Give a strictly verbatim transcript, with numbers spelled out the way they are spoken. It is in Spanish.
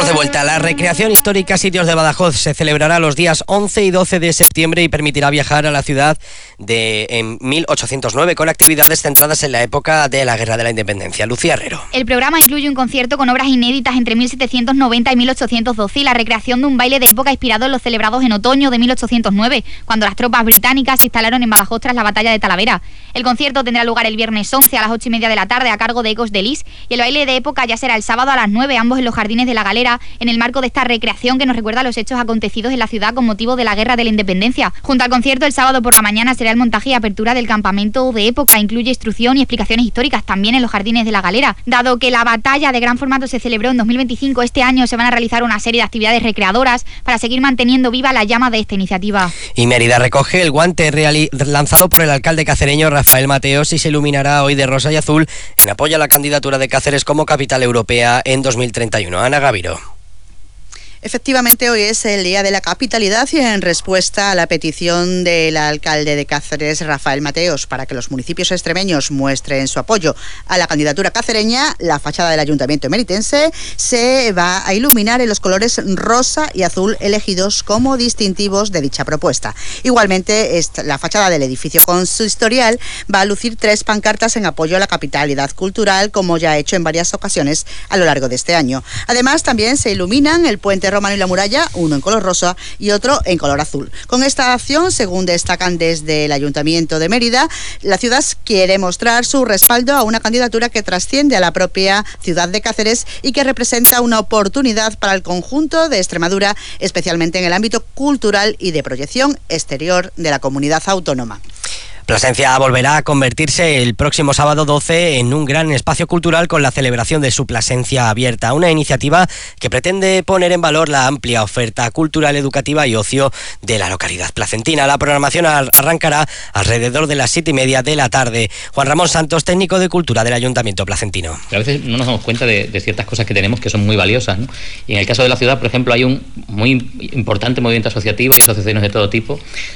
Estamos de vuelta. La recreación histórica Sitios de Badajoz se celebrará los días once y doce de septiembre y permitirá viajar a la ciudad de en mil ochocientos nueve con actividades centradas en la época de la Guerra de la Independencia. Lucía Herrero. El programa incluye un concierto con obras inéditas entre mil setecientos noventa y mil ochocientos doce y la recreación de un baile de época inspirado en los celebrados en otoño de mil ochocientos nueve, cuando las tropas británicas se instalaron en Badajoz tras la batalla de Talavera. El concierto tendrá lugar el viernes once a las ocho y media de la tarde a cargo de Ecos de Lis y el baile de época ya será el sábado a las nueve, ambos en los jardines de la Galera, en el marco de esta recreación que nos recuerda los hechos acontecidos en la ciudad con motivo de la Guerra de la Independencia. Junto al concierto, el sábado por la mañana será el montaje y apertura del campamento de época. Incluye instrucción y explicaciones históricas también en los jardines de la Galera. Dado que la batalla de gran formato se celebró en dos mil veinticinco, este año se van a realizar una serie de actividades recreadoras para seguir manteniendo viva la llama de esta iniciativa. Y Mérida recoge el guante lanzado por el alcalde cacereño Rafael Mateos y se iluminará hoy de rosa y azul en apoyo a la candidatura de Cáceres como capital europea en dos mil treinta y uno. Ana Gaviro. Efectivamente, hoy es el Día de la Capitalidad y en respuesta a la petición del alcalde de Cáceres, Rafael Mateos, para que los municipios extremeños muestren su apoyo a la candidatura cacereña, la fachada del Ayuntamiento emeritense se va a iluminar en los colores rosa y azul elegidos como distintivos de dicha propuesta. Igualmente, la fachada del edificio consistorial va a lucir tres pancartas en apoyo a la capitalidad cultural, como ya ha hecho en varias ocasiones a lo largo de este año. Además, también se iluminan el puente romano y la muralla, uno en color rosa y otro en color azul. Con esta acción, según destacan desde el Ayuntamiento de Mérida, la ciudad quiere mostrar su respaldo a una candidatura que trasciende a la propia ciudad de Cáceres y que representa una oportunidad para el conjunto de Extremadura, especialmente en el ámbito cultural y de proyección exterior de la comunidad autónoma. Plasencia volverá a convertirse el próximo sábado doce en un gran espacio cultural con la celebración de su Plasencia Abierta, una iniciativa que pretende poner en valor la amplia oferta cultural, educativa y ocio de la localidad placentina. La programación arrancará alrededor de las siete y media de la tarde. Juan Ramón Santos, técnico de Cultura del Ayuntamiento placentino. A veces no nos damos cuenta de, de ciertas cosas que tenemos que son muy valiosas, ¿no? Y en el caso de la ciudad, por ejemplo, hay un muy importante movimiento asociativo y asociaciones de todo tipo